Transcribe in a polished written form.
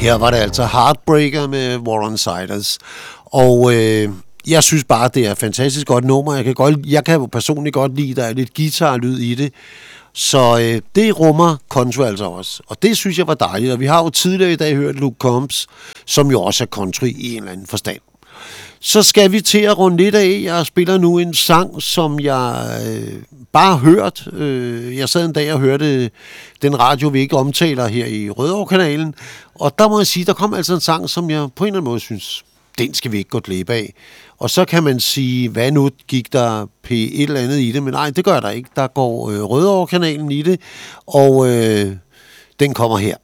Her var det altså Heartbreaker med War on Ciders. Og jeg synes bare, det er et fantastisk godt nummer. Jeg kan jo personligt godt lide, der er lidt guitarlyd i det. Så det rummer country altså også. Og det synes jeg var dejligt. Og vi har jo tidligere i dag hørt Luke Combs, som jo også er country i en eller anden forstand. Så skal vi til at runde lidt af. Jeg spiller nu en sang, som jeg bare har hørt. Jeg sad en dag og hørte den radio, vi ikke omtaler her i Rødovre-kanalen. Og der må jeg sige, der kom altså en sang, som jeg på en eller anden måde synes, den skal vi ikke gå glip af. Og så kan man sige, hvad nu gik der et eller andet i det? Men nej, det gør der ikke. Der går Rødovre-kanalen i det, og den kommer her.